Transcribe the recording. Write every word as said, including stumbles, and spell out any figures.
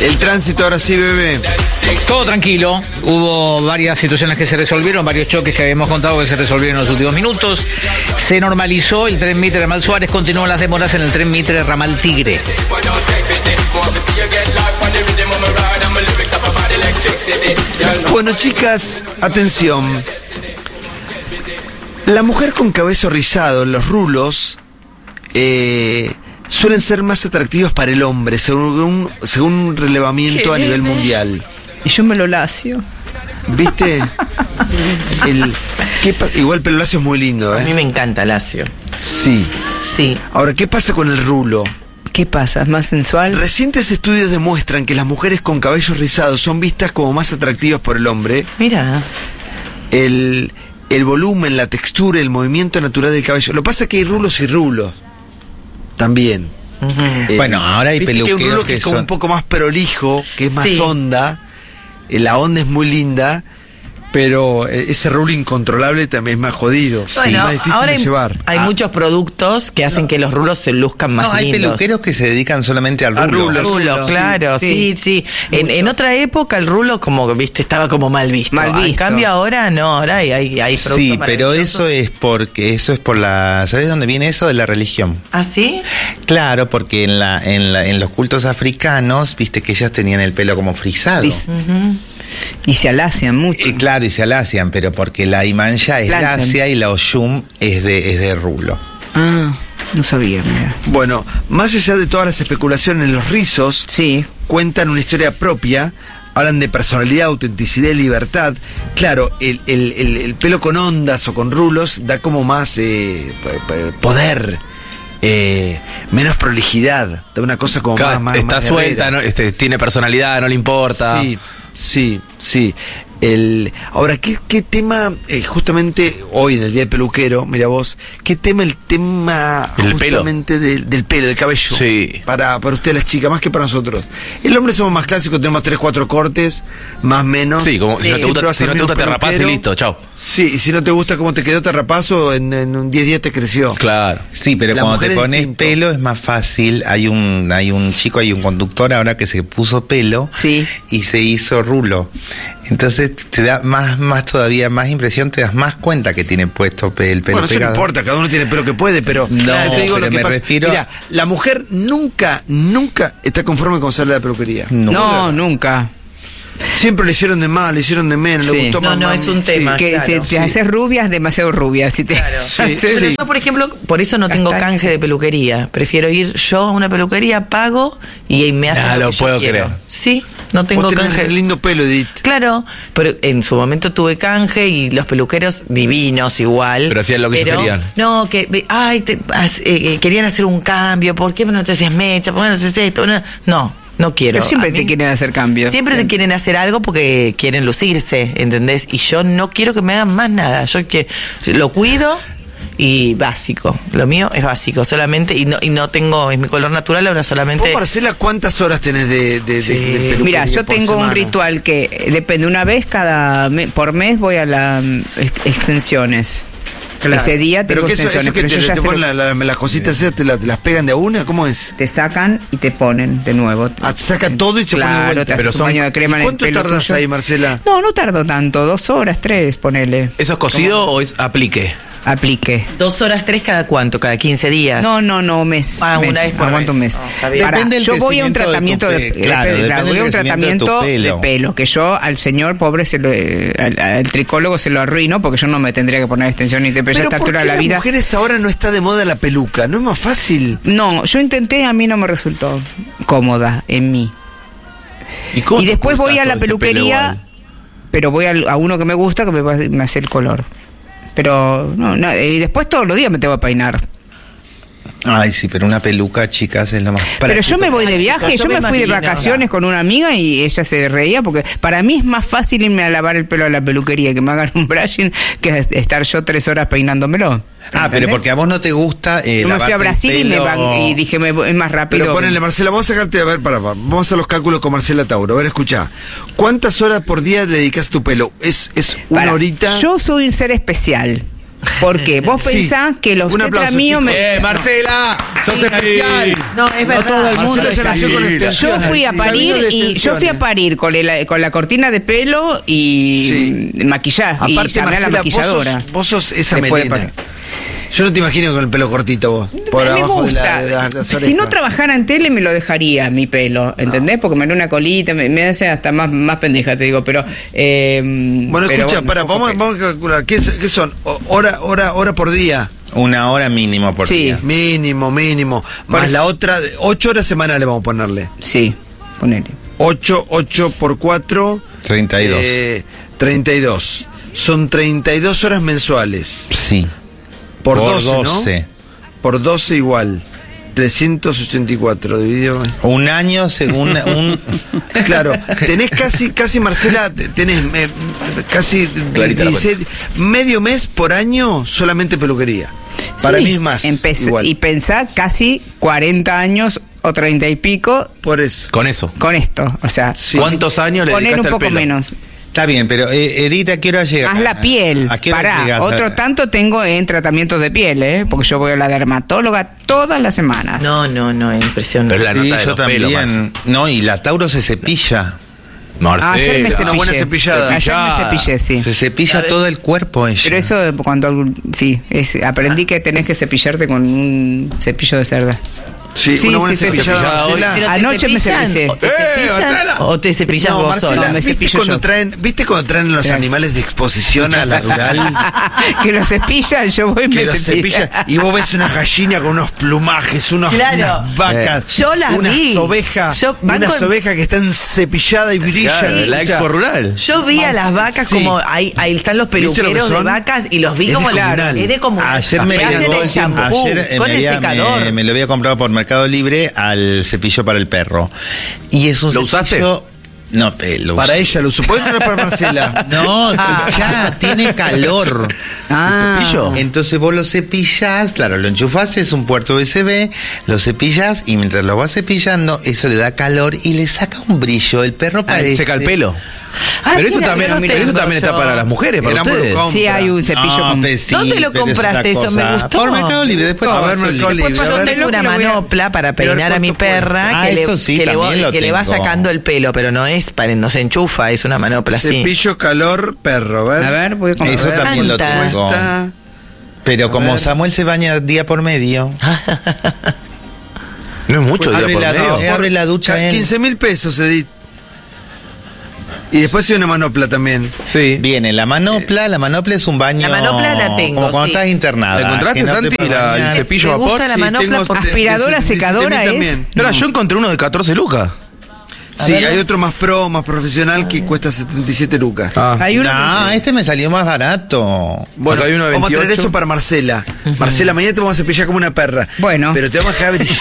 El tránsito ahora sí, bebé. Todo tranquilo, hubo varias situaciones que se resolvieron, varios choques que habíamos contado que se resolvieron en los últimos minutos. Se normalizó el tren Mitre Ramal Suárez, continúan las demoras en el tren Mitre Ramal Tigre. Bueno, chicas, atención. La mujer con cabello rizado, los rulos, eh, suelen ser más atractivos para el hombre, según un, según un relevamiento a nivel mundial. Y yo me lo lacio. ¿Viste? El, ¿qué pa- igual el pelo lacio es muy lindo, ¿eh? A mí me encanta lacio. Sí. Sí. Ahora, ¿qué pasa con el rulo? ¿Qué pasa? ¿Es más sensual? Recientes estudios demuestran que las mujeres con cabellos rizados son vistas como más atractivas por el hombre. Mira. El, el volumen, la textura, el movimiento natural del cabello. Lo que pasa es que hay rulos y rulos. También. Uh-huh. Eh, Bueno, ahora hay ¿viste que hay un peluqueros rulo que, que es como son- un poco más prolijo, que es más Sí. onda. Eh, la onda es muy linda, pero eh, ese rulo incontrolable también es más jodido. Bueno, es más difícil ahora de hay, llevar. hay Ah. muchos productos que hacen que los rulos se luzcan más No, hay lindos. peluqueros que se dedican solamente al A rulo. rulos. Rulo, Rulo, claro, sí, sí. sí. En, en otra época el rulo como viste estaba como mal visto. Mal En visto. cambio ahora no, ahora hay, hay, hay productos Sí, pero maravillosos. eso es porque eso es por la, ¿sabes dónde viene eso? De la religión. ¿Ah, sí? Claro, porque en la, en la, en los cultos africanos, viste que ellas tenían el pelo como frisado. Lis- Ujú. Y se alacian mucho. Y claro, y se alacian, pero porque la Imanja es Planchan. lacia y la Oshum es de, es de rulo. Ah, no sabía, mira. Bueno, más allá de todas las especulaciones, los rizos Sí. cuentan una historia propia. Hablan de personalidad, autenticidad y libertad. Claro, el, el, el, el pelo con ondas o con rulos da como más eh, p- p- poder, eh, menos prolijidad, da una cosa como Claro, más, más está más suelta, guerrera. ¿no? Este, tiene personalidad, no le importa. Sí, sí, sí. El, ahora, ¿qué, qué tema, eh, justamente hoy en el Día del Peluquero, mira vos, qué tema el tema ¿El pelo? justamente del, del pelo, del cabello? Sí. Para, para ustedes las chicas, más que para nosotros. El hombre somos más clásicos, tenemos tres, cuatro cortes, más menos. Sí, como si no te Siempre gusta, vas si al no te mismo gusta te rapás y peluquero. listo, chao. Sí, y si no te gusta cómo te quedó, te rapazo, en, en un diez días te creció. Claro. Sí, pero La cuando mujer te es pones distinto. pelo es más fácil. Hay un, hay un chico, hay un conductor ahora que se puso pelo Sí. y se hizo rulo. Entonces te da más, más todavía más impresión, te das más cuenta que tiene puesto pe- el pelo Bueno, eso no pegado. importa, cada uno tiene el pelo que puede, pero No, yo te digo pero lo que me pasa. refiero- Mira, la mujer nunca, nunca está conforme con salir a la peluquería. No. No, nunca. Siempre le hicieron de más, le hicieron de menos, Sí. le gustó No, más. no, más- es un sí. tema. Que claro, te, te sí. haces rubias, demasiado rubias. Si te Sí, Pero sí. yo, por ejemplo, por eso no tengo Castaña. canje de peluquería. Prefiero ir yo a una peluquería, pago y me hacen Ah, lo lo que yo puedo quiero. creer. Sí, no tengo Vos tenés canje. un lindo pelo, Edith. Claro, pero en su momento tuve canje y los peluqueros divinos igual. Pero hacían lo que ellos Pero, querían. No, que ay, te- as- eh, eh, querían hacer un cambio. ¿Por qué no te haces mecha? ¿Por qué no haces esto? No, no, no quiero. Pero siempre A te mí- quieren hacer cambios. Siempre te quieren hacer algo porque quieren lucirse, ¿entendés? Y yo no quiero que me hagan más nada. Yo que lo cuido y básico. Lo mío es básico solamente y no y no tengo, es mi color natural, ahora solamente. Vos, Marcela, ¿cuántas horas tenés de, de, de- Sí. de peluquería Mira, yo por tengo un semana? ritual que depende, una vez cada me- por mes voy a las extensiones. Claro. Ese día Pero tengo que eso, extensiones, eso que pero te, yo ya te sé ponen lo- la- la- las cositas esas, te, la- te las pegan de a una, ¿cómo es? te sacan y te ponen de nuevo. Ah, te sacan todo y se ponen de Claro, vuelta. te Pero haces son- un baño de crema en el ¿Cuánto pelo tardas tuyo. ahí, Marcela? No, no tardo tanto, dos horas, tres, ponele. ¿Eso es cocido o es aplique? Aplique. Dos horas tres cada cuánto, cada quince días. No, no, no, mes. Ah, mes, una vez por aguanto un mes. mes. Ah, está bien. Ahora, Depende del yo voy a un crecimiento tratamiento de tu de, pe- claro, depende, depende voy a del un crecimiento de tu tratamiento de pelo. pelo, que yo al señor pobre se lo, eh, al, al tricólogo se lo arruino porque yo no me tendría que poner extensión ni de pelo a Pero esta ¿por altura qué de la las vida. mujeres ahora no está de moda la peluca? ¿No es más fácil? No, yo intenté, a mí no me resultó cómoda en mí. ¿Y, cómo Y te después ocultas voy a todo la ese pelo peluquería, igual? pero voy al- a uno que me gusta que me, va- me hace el color. Pero no, no, y después todos los días me tengo que peinar. Ay, sí, pero una peluca, chicas, es lo más Pero yo me voy de viaje, Yo yo me me fui de imagino. vacaciones con una amiga y ella se reía porque para mí es más fácil irme a lavar el pelo a la peluquería que me hagan un brushing que estar yo tres horas peinándomelo. Ah, pero ¿Entendés? porque a vos no te gusta eh, Yo me fui lavarte a el Brasil y, me pelo. van- y dije, me, voy- es más rápido. Pero ponele, Marcela, vamos a sacarte, a ver, para, para, vamos a hacer los cálculos con Marcela Tauro. A ver, escucha. ¿Cuántas horas por día dedicas a tu pelo? ¿Es, es una Para, horita? Yo soy un ser especial. Porque vos Sí. pensás que los Un tetras aplauso, míos me... ¡Eh, Marcela! ¡Sos Sí. especial! No, es verdad. todo el mundo Marcela es ya nació así. con Yo extensiones. fui a Sí. parir Camino de y yo fui a extensiones. parir con, el- con la cortina de pelo y Sí. maquillaje. y Aparte, llamé a la Marcela, vos maquilladora. sos, vos sos esa Después de melena. parir. Yo no te imagino con el pelo cortito vos. Por me abajo de la- gusta. de la- de las Si no orejas. trabajara en tele me lo dejaría mi pelo, ¿entendés? Porque me haría una colita, me, me hace hasta más, más pendeja, te digo, pero... eh, Bueno, pero escucha, para, poco vamos, pelo. vamos a calcular. ¿Qué, es- qué son? O- Hora, hora, hora por día. Una hora mínimo por Sí. día. Mínimo, mínimo. Más Por- la otra, de- ocho horas semanales vamos a ponerle. Sí, ponele. Ocho, ocho por cuatro. treinta y dos. Eh, treinta y dos. Son treinta y dos horas mensuales. Sí. Por, Por doce, ¿no? doce. Por doce igual. trescientos ochenta y cuatro dividido. Un año según un... Claro, tenés casi, casi Marcela, te- tenés eh, casi Clarita la dieciséis, medio mes por año solamente peluquería. Para Sí, mí es más. empecé- igual. Y pensá casi cuarenta años o treinta y pico Por eso. Con eso. con esto. O sea, Sí. ¿Cuántos años le poner un dedicaste al poco pelo? menos. Está bien, pero eh, Edith, ¿a qué hora llega? Más la piel. ¿A qué hora Pará, llegas? otro tanto tengo en tratamientos de piel, ¿eh? Porque yo voy a la dermatóloga todas las semanas. No, no, no, impresionante. Pero la Sí, nota de yo los pelos, también. No, y la Tauro se cepilla. Marcela. Ayer me Una cepillé. buena cepillada. Ayer me Cepillada. cepillé, sí. Se cepilla todo el cuerpo ella. Pero eso cuando sí, es, aprendí que tenés que cepillarte con un cepillo de cerda. Sí, Sí, una buena sí, sí, cepillada, cepillada hoy. Marcela. Pero te Anoche me cepillan, cepillé. ¿O te ¡Eh, cepillan Marcela! o te cepillan No, vos Marcela, sola? me ¿viste cepillo cuando yo. traen, ¿viste cuando traen los Claro. animales de exposición a la rural? Que lo cepillan, yo voy y Que me los cepillo. cepillan y vos ves una gallina con unos plumajes, unos, Claro. unas vacas, Eh. Yo las unas vi. ovejas, Yo banco unas en- ovejas que están cepilladas y brillan. Claro, la Escucha, expo rural. Yo vi a las vacas Sí. como ahí, ahí están los ¿Viste lo que peluqueros de son? vacas y los vi Es como descomunal. es de como Ayer me, hacen llegó- el champú ayer, eh, con me el había- secador. me- me lo había comprado por Mercado Libre al cepillo para el perro. Y es un ¿Lo usaste? cepillo- No, eh, lo Para usé. ella, lo supongo que no era para Marcela. No, ya tiene calor. Ah. ¿Cepillo? Entonces vos lo cepillás, claro, lo enchufás, es un puerto U S B, lo cepillás y mientras lo vas cepillando, eso le da calor y le saca un brillo. El perro Ah, parece... seca el pelo. Ah, pero eso mira, también, yo no pero eso tengo también está yo. para las mujeres, para Éramos ustedes. con- Sí, hay un cepillo No, con... pues sí, ¿Dónde lo pero es compraste? otra Eso me cosa. gustó. Por Mercado Libre, después A te ver, paso el Mercado link. Libre. Después a yo ver, tengo una lo voy a- manopla para peinar a mi ¿cuánto cuesta? perra Ah, que, le, eso sí, que, le, también voy- lo que le va tengo. sacando el pelo, pero no es para no se enchufa, es una manopla así. Cepillo, calor, perro. A ver, A ver, voy a comprar. Eso A ver, también lo ¿cuánta? tengo. Cuesta- Pero A como ver. Samuel se baña día por medio, No es mucho día abre por la, medio. eh, abre la ducha él. quince mil pesos, Edith. Y después hay una manopla también. Sí. Viene la manopla, la manopla es un baño. La manopla la tengo, Como cuando sí. estás internada. ¿La encontraste, que no te Santi, puedes la- el bañar. cepillo Me a vapor? gusta la Sí, manopla tengo por- de- de Aspiradora, diecisiete mil secadora es- también. Ahora, yo encontré uno de catorce lucas. Sí, hay otro más pro, más profesional que cuesta setenta y siete lucas. Ah. Hay uno No, este me salió más barato. Bueno, Acá hay uno de vamos a traer veintiocho. eso para Marcela. Marcela, mañana te vamos a cepillar como una perra. Bueno. Pero te vamos a dejar brillar.